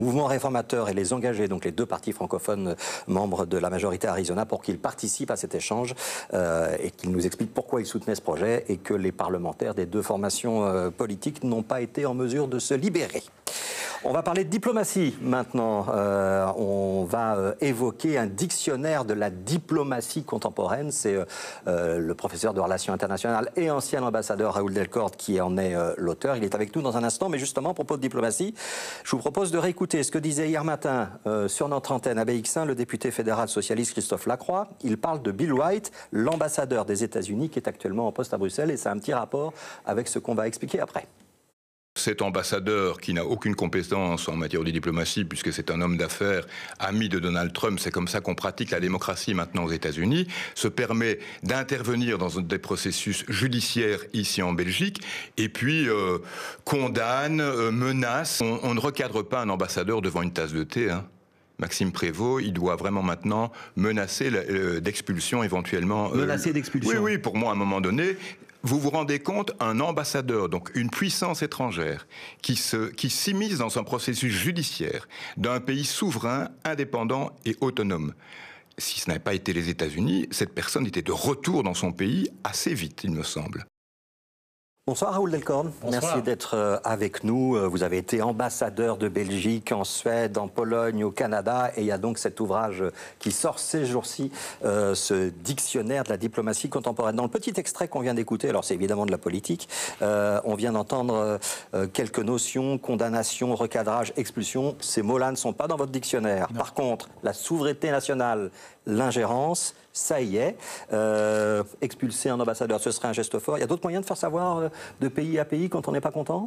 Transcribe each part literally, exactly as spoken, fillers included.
Mouvement réformateur et les engagés, donc les deux partis francophones membres de la majorité Arizona, pour qu'ils participent à cet échange euh, et qu'ils nous expliquent pourquoi ils soutenaient ce projet et que les parlementaires des deux formations euh, politiques n'ont pas été en mesure de se libérer. On va parler de diplomatie maintenant. Euh, on va euh, évoquer un dictionnaire de la diplomatie contemporaine. C'est euh, le professeur de relations internationales et ancien ambassadeur Raoul Delcorte qui en est euh, l'auteur. Il est avec nous dans un instant, mais justement, à propos de diplomatie, je vous propose de réécouter ce que disait hier matin euh, sur notre antenne à B X un le député fédéral socialiste Christophe Lacroix. Il parle de Bill White, l'ambassadeur des États-Unis qui est actuellement en poste à Bruxelles, et ça a un petit rapport avec ce qu'on va expliquer après. Cet ambassadeur qui n'a aucune compétence en matière de diplomatie, puisque c'est un homme d'affaires, ami de Donald Trump, c'est comme ça qu'on pratique la démocratie maintenant aux États-Unis, se permet d'intervenir dans des processus judiciaires ici en Belgique, et puis euh, condamne, euh, menace. On, on ne recadre pas un ambassadeur devant une tasse de thé, hein. Maxime Prévost, il doit vraiment maintenant menacer euh, d'expulsion éventuellement. Euh, menacer d'expulsion. Oui, oui, pour moi, à un moment donné. Vous vous rendez compte, un ambassadeur, donc une puissance étrangère, qui se, qui s'immisce dans un processus judiciaire d'un pays souverain, indépendant et autonome. Si ce n'avait pas été les États-Unis, cette personne était de retour dans son pays assez vite, il me semble. Bonsoir Raoul Delcorte, merci d'être avec nous. Vous avez été ambassadeur de Belgique en Suède, en Pologne, au Canada, et il y a donc cet ouvrage qui sort ces jours-ci, euh, ce dictionnaire de la diplomatie contemporaine. Dans le petit extrait qu'on vient d'écouter, alors c'est évidemment de la politique, euh, on vient d'entendre euh, quelques notions, condamnation, recadrage, expulsion. Ces mots-là ne sont pas dans votre dictionnaire. Non. Par contre, la souveraineté nationale, l'ingérence, ça y est. Euh, expulser un ambassadeur, ce serait un geste fort. Il y a d'autres moyens de faire savoir euh, de pays à pays quand on n'est pas content?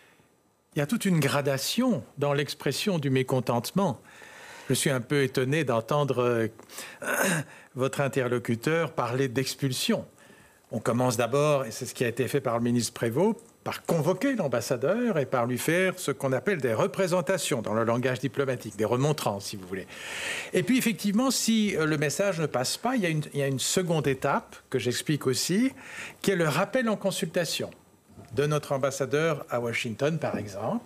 Il y a toute une gradation dans l'expression du mécontentement. Je suis un peu étonné d'entendre euh, votre interlocuteur parler d'expulsion. On commence d'abord, et c'est ce qui a été fait par le ministre Prévost, par convoquer l'ambassadeur et par lui faire ce qu'on appelle des représentations dans le langage diplomatique, des remontrances, si vous voulez. Et puis, effectivement, si le message ne passe pas, il y a une, il y a une seconde étape que j'explique aussi, qui est le rappel en consultation de notre ambassadeur à Washington, par exemple.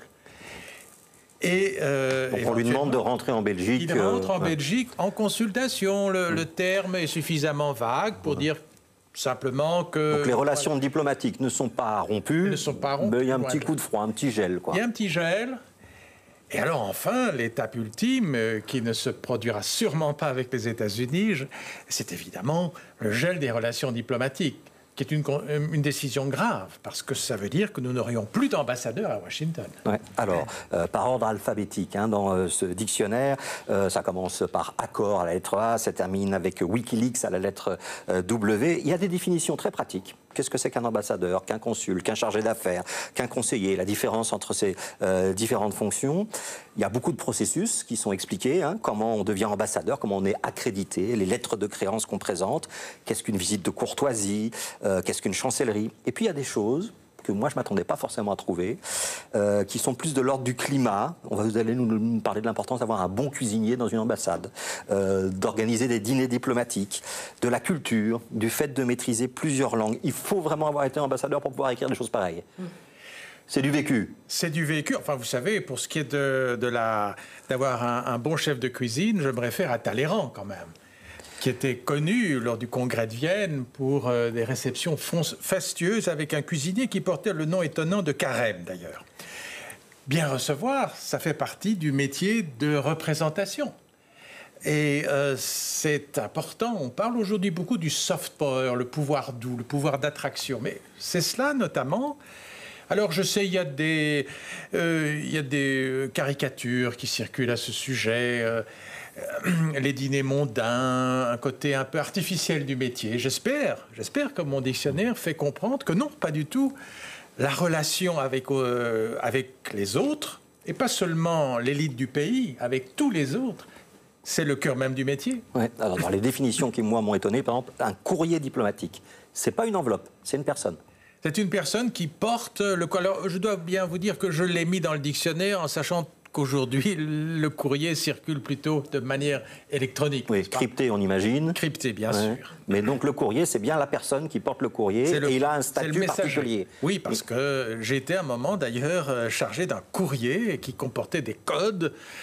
Et, euh, Donc on lui demande de rentrer en Belgique. Il rentre en euh, Belgique en consultation. Le, mmh. le terme est suffisamment vague pour mmh. dire... simplement que... Donc les relations voilà. diplomatiques ne sont pas rompues, ne sont pas rompues, mais il y a un petit voilà. coup de froid, un petit gel, quoi. Il y a un petit gel. Et alors enfin, l'étape ultime, euh, qui ne se produira sûrement pas avec les États-Unis, c'est évidemment le gel des relations diplomatiques, qui est une, une décision grave, parce que ça veut dire que nous n'aurions plus d'ambassadeurs à Washington. Ouais. Alors, euh, par ordre alphabétique, hein, dans euh, ce dictionnaire, euh, ça commence par accord à la lettre A, ça termine avec Wikileaks à la lettre euh, W. Il y a des définitions très pratiques. Qu'est-ce que c'est qu'un ambassadeur, qu'un consul, qu'un chargé d'affaires, qu'un conseiller, la différence entre ces euh, différentes fonctions. Il y a beaucoup de processus qui sont expliqués, hein, comment on devient ambassadeur, comment on est accrédité, les lettres de créance qu'on présente, qu'est-ce qu'une visite de courtoisie, euh, qu'est-ce qu'une chancellerie. Et puis il y a des choses que moi je ne m'attendais pas forcément à trouver, euh, qui sont plus de l'ordre du climat. On va, vous allez nous, nous parler de l'importance d'avoir un bon cuisinier dans une ambassade, euh, d'organiser des dîners diplomatiques, de la culture, du fait de maîtriser plusieurs langues. Il faut vraiment avoir été ambassadeur pour pouvoir écrire des choses pareilles. Mmh. C'est du vécu. C'est du vécu. Enfin, vous savez, pour ce qui est de, de la, d'avoir un, un bon chef de cuisine, je me réfère à Talleyrand quand même, qui était connu lors du congrès de Vienne pour euh, des réceptions fastueuses avec un cuisinier qui portait le nom étonnant de Carême, d'ailleurs. Bien recevoir, ça fait partie du métier de représentation. Et euh, c'est important. On parle aujourd'hui beaucoup du soft power, le pouvoir doux, le pouvoir d'attraction. Mais c'est cela, notamment... Alors, je sais, il y a des, euh, il y a des caricatures qui circulent à ce sujet, euh, les dîners mondains, un côté un peu artificiel du métier. J'espère, j'espère que mon dictionnaire fait comprendre que non, pas du tout. La relation avec, euh, avec les autres, et pas seulement l'élite du pays, avec tous les autres, c'est le cœur même du métier. Ouais. Alors, dans les définitions qui, moi, m'ont étonné, par exemple, un courrier diplomatique, c'est pas une enveloppe, c'est une personne. C'est une personne qui porte le... Alors, je dois bien vous dire que je l'ai mis dans le dictionnaire en sachant qu'aujourd'hui, le courrier circule plutôt de manière électronique. Oui, crypté, on imagine. Crypté, bien ouais. sûr. Mais donc le courrier, c'est bien la personne qui porte le courrier le, et il a un statut particulier. Oui, parce que j'ai été à un moment d'ailleurs chargé d'un courrier qui comportait des codes